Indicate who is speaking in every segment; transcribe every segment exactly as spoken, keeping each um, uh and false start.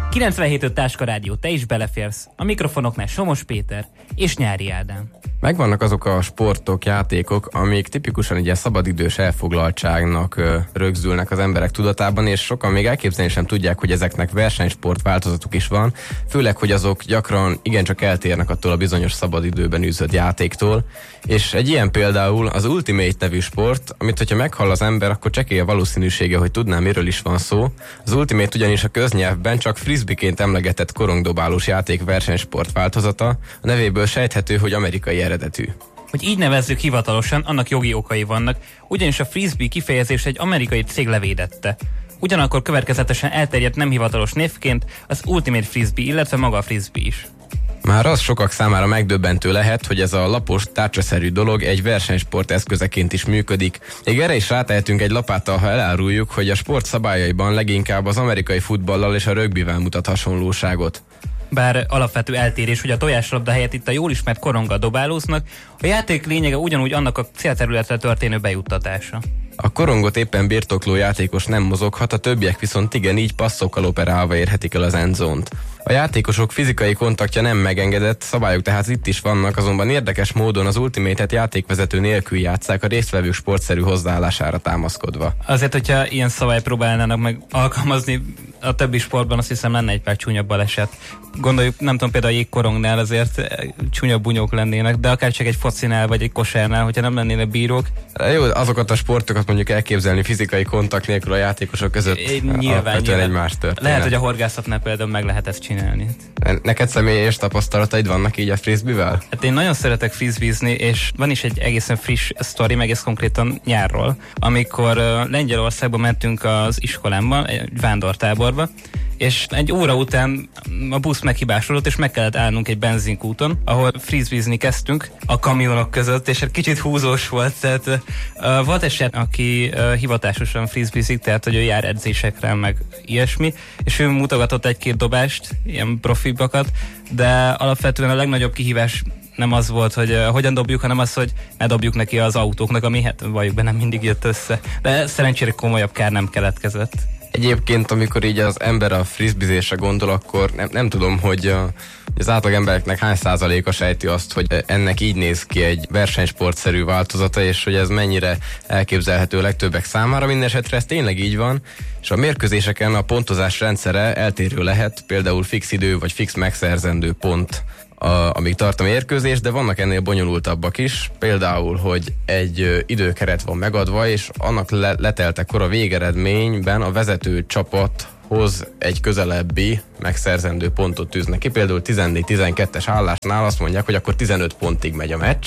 Speaker 1: kilencvenhét öt Táska Rádió, te is beleférsz. A mikrofonoknál Somos Péter és Nyári Ádám.
Speaker 2: Megvannak azok a sportok, játékok, amik tipikusan egy ilyen szabadidős elfoglaltságnak ö, rögzülnek az emberek tudatában, és sokan még elképzelni sem tudják, hogy ezeknek versenysport változatuk is van, főleg, hogy azok gyakran igencsak eltérnek attól a bizonyos szabadidőben űzött játéktól, és egy ilyen például az Ultimate nevű sport, amit hogyha meghall az ember, akkor csekély a valószínűsége, hogy tudná, miről is van szó. Az Ultimate ugyanis a köznyelvben csak frisbeeként emlegetett korongdobálós játék versenysport változata, a nevéből sejthető, hogy amerikai eredetű.
Speaker 1: Hogy így nevezzük hivatalosan, annak jogi okai vannak, ugyanis a frisbee kifejezést egy amerikai cég levédette. Ugyanakkor következetesen elterjedt nem hivatalos névként az Ultimate Frisbee, illetve maga a frisbee is.
Speaker 2: Már az sokak számára megdöbbentő lehet, hogy ez a lapos, tárcsaszerű dolog egy versenysport eszközeként is működik. Még erre is rátehetünk egy lapáttal, ha eláruljuk, hogy a sport szabályaiban leginkább az amerikai futballal és a rögbivel mutat hasonlóságot.
Speaker 1: Bár alapvető eltérés, hogy a tojáslabda helyett itt a jól ismert koronggal dobálóznak, a játék lényege ugyanúgy annak a célterületre történő bejuttatása.
Speaker 2: A korongot éppen birtokló játékos nem mozoghat, a többiek viszont igen, így passzokkal operálva érhetik el az endzónt. A játékosok fizikai kontaktja nem megengedett, szabályok tehát itt is vannak, azonban érdekes módon az Ultimate-et játékvezető nélkül játsszák a résztvevők sportszerű hozzáállására támaszkodva.
Speaker 1: Azért, hogyha ilyen szabályt próbálnának meg alkalmazni a többi sportban, azt hiszem lenne egy pár csúnyabb baleset. Gondoljuk, nem tudom, például a jégkorongnál azért csúnyabb bunyók lennének, de akár csak egy focinál vagy egy kosárnál, hogyha nem lennének bírók.
Speaker 2: Jó, azokat a sportokat mondjuk elképzelni fizikai kontakt nélkül a játékosok között.
Speaker 1: Nyilván, nyilván.
Speaker 2: Egy más történet.
Speaker 1: Lehet, hogy a horgászatnál például meg lehet ezt csinálni.
Speaker 2: Neked személyes tapasztalataid vannak így a frisbeevel?
Speaker 1: Hát én nagyon szeretek frisbeezni, és van is egy egészen friss sztori, meg egész konkrétan nyárról, amikor uh, Lengyelországba mentünk az iskolámban, egy vándortáborba, és egy óra után a busz meghibásodott, és meg kellett állnunk egy benzinkúton, ahol frisbeezni kezdtünk a kamionok között, és egy kicsit húzós volt, tehát uh, volt eset, aki uh, hivatásosan frisbeezik, tehát hogy ő jár edzésekre, meg ilyesmi, és ő mutogatott egy-két dobást, ilyen profibakat, de alapvetően a legnagyobb kihívás nem az volt, hogy uh, hogyan dobjuk, hanem az, hogy ne dobjuk neki az autóknak, ami hát valljuk be nem mindig jött össze. De szerencsére komolyabb kár nem keletkezett.
Speaker 2: Egyébként, amikor így az ember a frisbeezésre gondol, akkor nem, nem tudom, hogy a, az átlag embereknek hány százaléka sejti azt, hogy ennek így néz ki egy versenysportszerű változata, és hogy ez mennyire elképzelhető legtöbbek számára. Mindenesetre ez tényleg így van, és a mérkőzéseken a pontozás rendszere eltérő lehet, például fix idő vagy fix megszerzendő pont, A, amíg tart a mérkőzés, de vannak ennél bonyolultabbak is, például, hogy egy ö, időkeret van megadva, és annak le, leteltekor a végeredményben a vezető csapathoz egy közelebbi megszerzendő pontot tűznek ki, például tizennégy tizenkettes állásnál azt mondják, hogy akkor tizenöt pontig megy a meccs,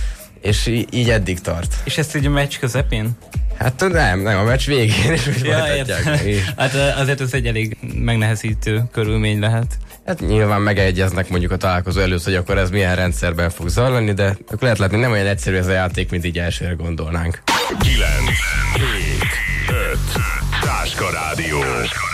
Speaker 2: és í- így eddig tart.
Speaker 1: És ezt így a meccs közepén?
Speaker 2: Hát nem, nem, a meccs végén is úgy
Speaker 1: ja,
Speaker 2: is.
Speaker 1: Hát azért ez egy elég megnehezítő körülmény lehet.
Speaker 2: Hát nyilván megegyeznek mondjuk a találkozó előtt, hogy akkor ez milyen rendszerben fog zajlani, de akkor lehet látni, nem olyan egyszerű ez a játék, mint így elsőre gondolnánk.
Speaker 3: kilenc, hét, öt, Táska Rádió.